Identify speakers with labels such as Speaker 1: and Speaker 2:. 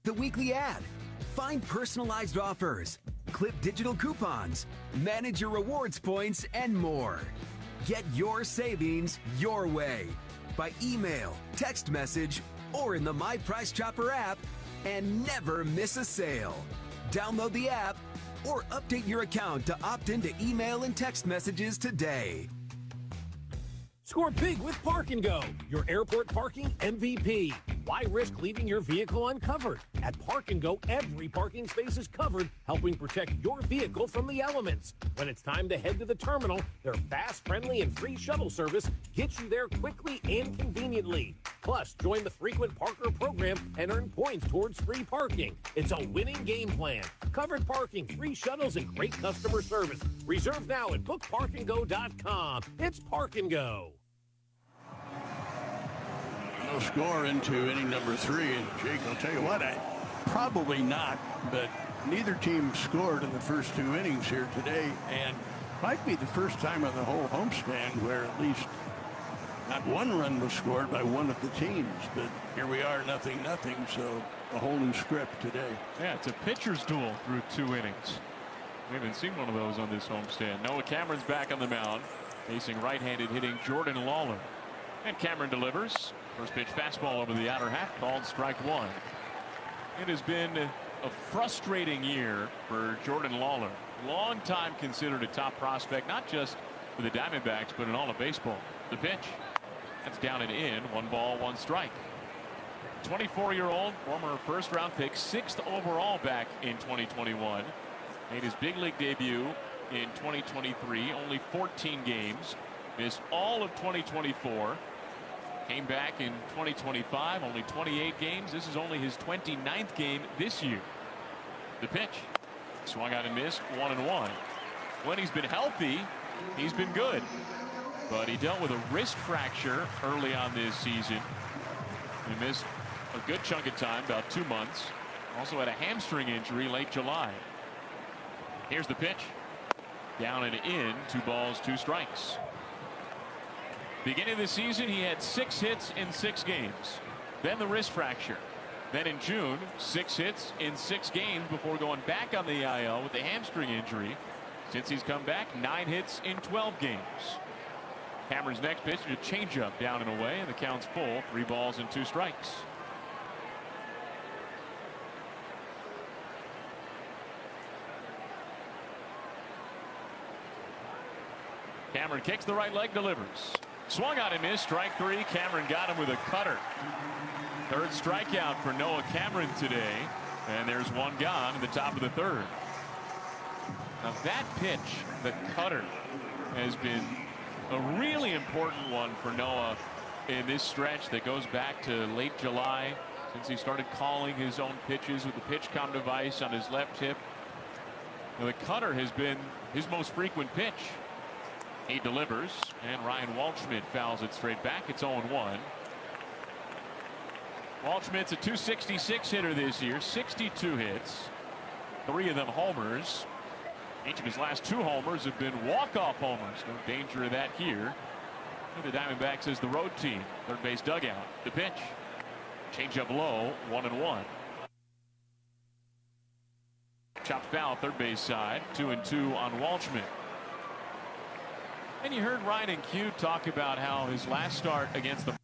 Speaker 1: the weekly ad, find personalized offers, clip digital coupons, manage your rewards points, and more. Get your savings your way by email, text message, or in the My Price Chopper app, and never miss a sale. Download the app or update your account to opt into email and text messages today.
Speaker 2: Score big with Park & Go, your airport parking MVP. Why risk leaving your vehicle uncovered? At Park & Go, every parking space is covered, helping protect your vehicle from the elements. When it's time to head to the terminal, their fast, friendly, and free shuttle service gets you there quickly and conveniently. Plus, join the Frequent Parker program and earn points towards free parking. It's a winning game plan. Covered parking, free shuttles, and great customer service. Reserve now at bookparkandgo.com. It's Park & Go.
Speaker 3: No score into inning number 3, and Jake, I'll tell you what, probably not, but neither team scored in the first 2 innings here today, and might be the first time on the whole homestand where at least not one run was scored by one of the teams. But here we are, 0-0, so a whole new script today.
Speaker 4: Yeah, it's a pitcher's duel through 2 innings. We haven't seen one of those on this homestand. Noah Cameron's back on the mound, facing right-handed hitting Jordan Lawler. And Cameron delivers. First pitch fastball over the outer half, called strike 1. It has been a frustrating year for Jordan Lawler. Long time considered a top prospect, not just for the Diamondbacks, but in all of baseball. The pitch. That's down and in. 1 ball, 1 strike. 24-year-old, former first-round pick, 6th overall back in 2021. Made his big league debut in 2023. Only 14 games. Missed all of 2024. Came back in 2025, only 28 games. This is only his 29th game this year. The pitch. Swung out and missed, 1-1. When he's been healthy, he's been good. But he dealt with a wrist fracture early on this season. He missed a good chunk of time, about 2 months. Also had a hamstring injury late July. Here's the pitch. Down and in, 2 balls, 2 strikes. Beginning of the season, he had 6 hits in 6 games. Then the wrist fracture. Then in June, 6 hits in 6 games before going back on the IL with a hamstring injury. Since he's come back, 9 hits in 12 games. Cameron's next pitch is a changeup down and away, and the count's full. 3 balls and 2 strikes. Cameron kicks the right leg, delivers. Swung on and missed, strike 3. Cameron got him with a cutter. 3rd strikeout for Noah Cameron today, and there's 1 gone in the top of the 3rd. Now that pitch, the cutter, has been a really important one for Noah in this stretch that goes back to late July, since he started calling his own pitches with the PitchCom device on his left hip. Now the cutter has been his most frequent pitch. He delivers, and Ryan Waldschmidt fouls it straight back. It's 0-1. Waldschmidt's a .266 hitter this year, 62 hits, 3 of them homers. Each of his last 2 homers have been walk-off homers. No danger of that here. The Diamondbacks is the road team. Third base dugout. The pitch. Change up low, 1-1. Chopped foul, third base side, 2-2 on Waldschmidt. And you heard Ryan and Q talk about how his last start against the